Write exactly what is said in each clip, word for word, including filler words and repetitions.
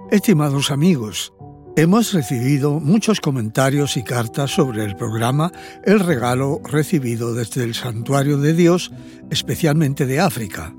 Estimados amigos, hemos recibido muchos comentarios y cartas sobre el programa El regalo recibido desde el Santuario de Dios, especialmente de África.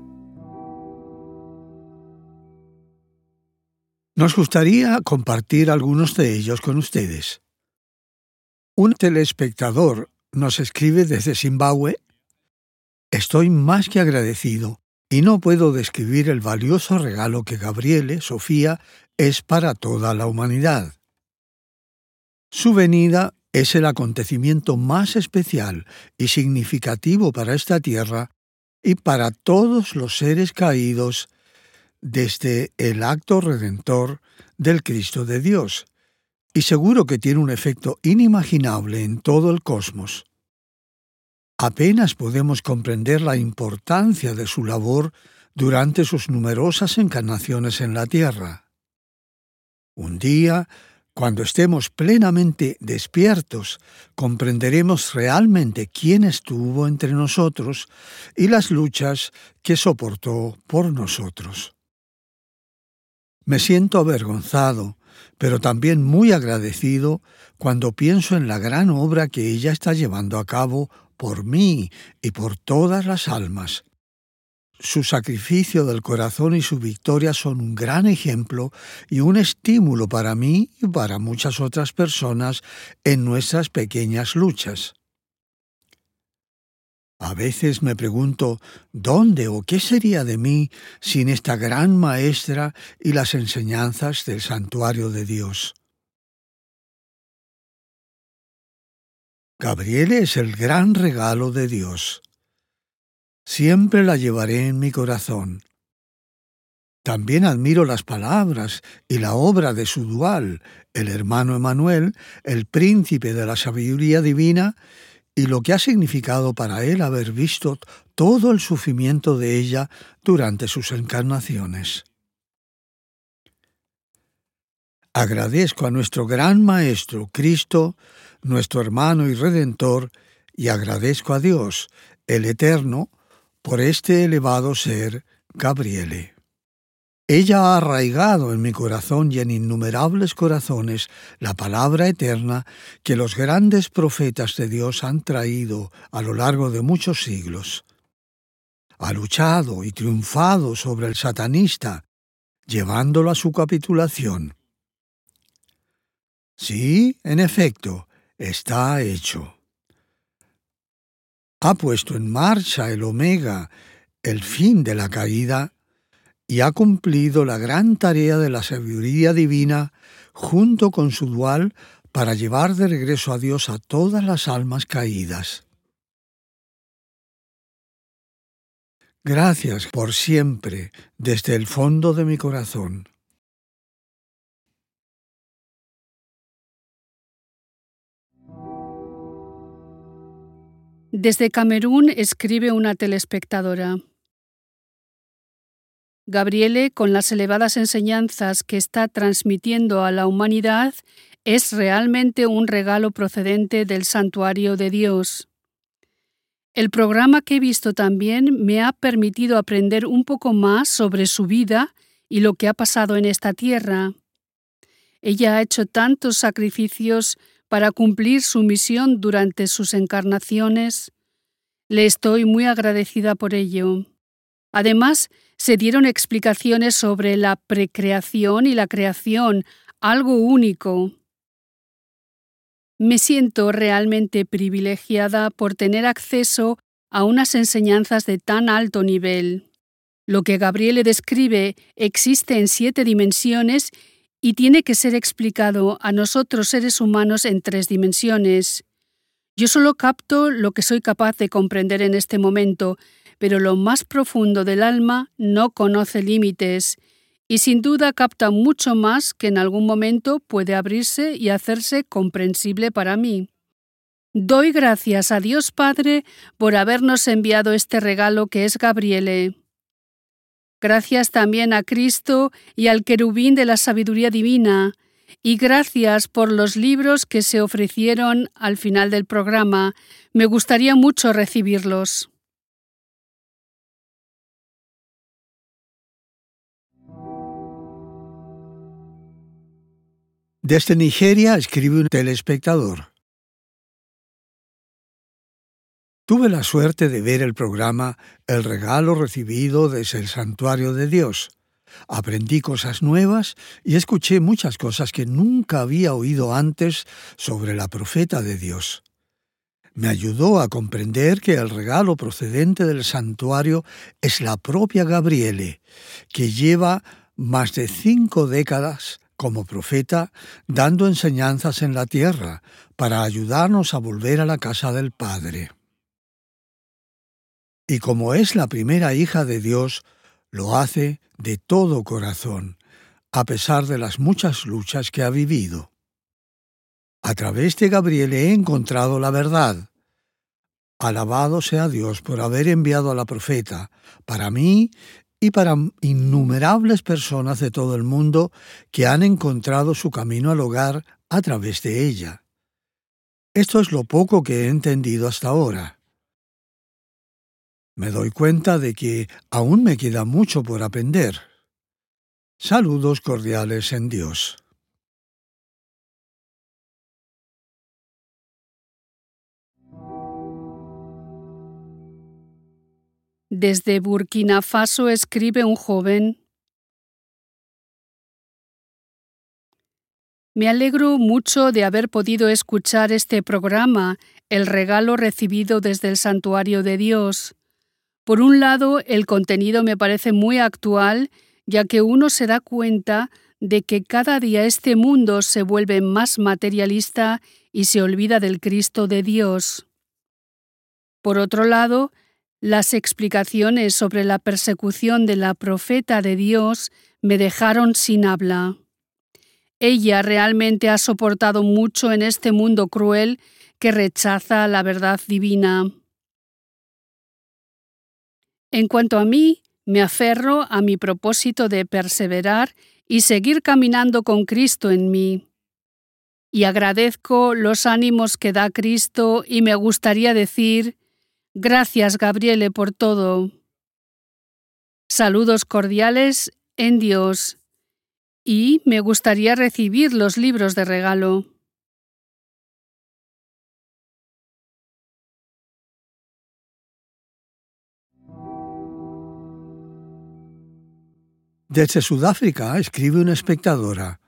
Nos gustaría compartir algunos de ellos con ustedes. Un telespectador nos escribe desde Zimbabue: Estoy más que agradecido y no puedo describir el valioso regalo que Gabriele, Sofía, es para toda la humanidad. Su venida es el acontecimiento más especial y significativo para esta tierra y para todos los seres caídos desde el acto redentor del Cristo de Dios, y seguro que tiene un efecto inimaginable en todo el cosmos. Apenas podemos comprender la importancia de su labor durante sus numerosas encarnaciones en la tierra. Un día, cuando estemos plenamente despiertos, comprenderemos realmente quién estuvo entre nosotros y las luchas que soportó por nosotros. Me siento avergonzado, pero también muy agradecido cuando pienso en la gran obra que ella está llevando a cabo por mí y por todas las almas. Su sacrificio del corazón y su victoria son un gran ejemplo y un estímulo para mí y para muchas otras personas en nuestras pequeñas luchas. A veces me pregunto dónde o qué sería de mí sin esta gran maestra y las enseñanzas del Santuario de Dios. Gabriele es el gran regalo de Dios. Siempre la llevaré en mi corazón. También admiro las palabras y la obra de su dual, el hermano Emanuel, el príncipe de la sabiduría divina, y lo que ha significado para él haber visto todo el sufrimiento de ella durante sus encarnaciones. Agradezco a nuestro gran Maestro Cristo, nuestro hermano y Redentor, y agradezco a Dios, el Eterno, por este elevado ser, Gabriele. Ella ha arraigado en mi corazón y en innumerables corazones la palabra eterna que los grandes profetas de Dios han traído a lo largo de muchos siglos. Ha luchado y triunfado sobre el satanista, llevándolo a su capitulación. Sí, en efecto, está hecho. Ha puesto en marcha el Omega, el fin de la caída, y ha cumplido la gran tarea de la sabiduría divina junto con su dual para llevar de regreso a Dios a todas las almas caídas. Gracias por siempre, desde el fondo de mi corazón. Desde Camerún escribe una telespectadora: Gabriele, con las elevadas enseñanzas que está transmitiendo a la humanidad, es realmente un regalo procedente del Santuario de Dios. El programa que he visto también me ha permitido aprender un poco más sobre su vida y lo que ha pasado en esta tierra. Ella ha hecho tantos sacrificios para cumplir su misión durante sus encarnaciones. Le estoy muy agradecida por ello. Además, se dieron explicaciones sobre la precreación y la creación, algo único. Me siento realmente privilegiada por tener acceso a unas enseñanzas de tan alto nivel. Lo que Gabriele describe existe en siete dimensiones y tiene que ser explicado a nosotros seres humanos en tres dimensiones. Yo solo capto lo que soy capaz de comprender en este momento, pero lo más profundo del alma no conoce límites y sin duda capta mucho más que en algún momento puede abrirse y hacerse comprensible para mí. Doy gracias a Dios Padre por habernos enviado este regalo que es Gabriele. Gracias también a Cristo y al querubín de la sabiduría divina, y gracias por los libros que se ofrecieron al final del programa. Me gustaría mucho recibirlos. Desde Nigeria escribe un telespectador. Tuve la suerte de ver el programa El regalo recibido desde el santuario de Dios. Aprendí cosas nuevas y escuché muchas cosas que nunca había oído antes sobre la profeta de Dios. Me ayudó a comprender que el regalo procedente del santuario es la propia Gabriele, que lleva más de cinco décadas como profeta dando enseñanzas en la tierra para ayudarnos a volver a la casa del Padre. Y como es la primera hija de Dios, lo hace de todo corazón, a pesar de las muchas luchas que ha vivido. A través de Gabriel he encontrado la verdad. Alabado sea Dios por haber enviado a la profeta, para mí y para innumerables personas de todo el mundo que han encontrado su camino al hogar a través de ella. Esto es lo poco que he entendido hasta ahora. Me doy cuenta de que aún me queda mucho por aprender. Saludos cordiales en Dios. Desde Burkina Faso escribe un joven: Me alegro mucho de haber podido escuchar este programa, El regalo recibido desde el santuario de Dios. Por un lado, el contenido me parece muy actual, ya que uno se da cuenta de que cada día este mundo se vuelve más materialista y se olvida del Cristo de Dios. Por otro lado, las explicaciones sobre la persecución de la profeta de Dios me dejaron sin habla. Ella realmente ha soportado mucho en este mundo cruel que rechaza la verdad divina. En cuanto a mí, me aferro a mi propósito de perseverar y seguir caminando con Cristo en mí. Y agradezco los ánimos que da Cristo y me gustaría decir: gracias, Gabriele, por todo. Saludos cordiales en Dios. Y me gustaría recibir los libros de regalo. Desde Sudáfrica escribe una espectadora.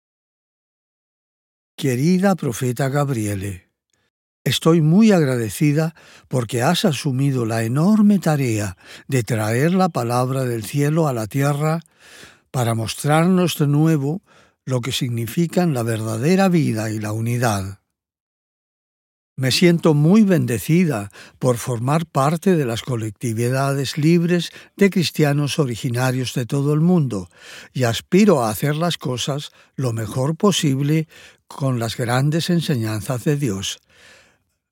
Querida profeta Gabriele, estoy muy agradecida porque has asumido la enorme tarea de traer la palabra del cielo a la tierra para mostrarnos de nuevo lo que significan la verdadera vida y la unidad. Me siento muy bendecida por formar parte de las colectividades libres de cristianos originarios de todo el mundo y aspiro a hacer las cosas lo mejor posible con las grandes enseñanzas de Dios.